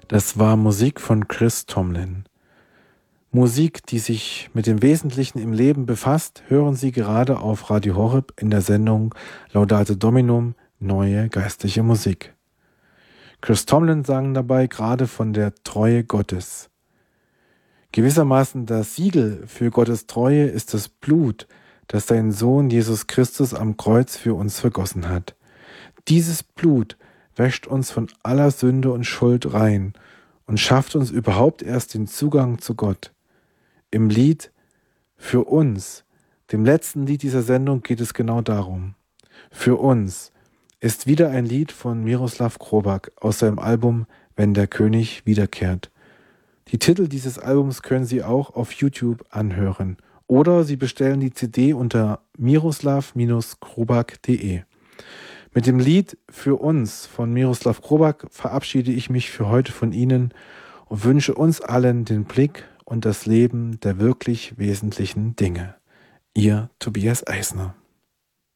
Das war Musik von Chris Tomlin. Musik, die sich mit dem Wesentlichen im Leben befasst, hören Sie gerade auf Radio Horeb in der Sendung Laudate Dominum, neue geistliche Musik. Chris Tomlin sang dabei gerade von der Treue Gottes. Gewissermaßen das Siegel für Gottes Treue ist das Blut, das sein Sohn Jesus Christus am Kreuz für uns vergossen hat. Dieses Blut wäscht uns von aller Sünde und Schuld rein und schafft uns überhaupt erst den Zugang zu Gott. Im Lied Für uns, dem letzten Lied dieser Sendung, geht es genau darum. Für uns ist wieder ein Lied von Miroslav Hrobak aus seinem Album Wenn der König wiederkehrt. Die Titel dieses Albums können Sie auch auf YouTube anhören oder Sie bestellen die CD unter miroslav-hrobak.de. Mit dem Lied Für uns von Miroslav Hrobak verabschiede ich mich für heute von Ihnen und wünsche uns allen den Blick und das Leben der wirklich wesentlichen Dinge. Ihr Tobias Eisner.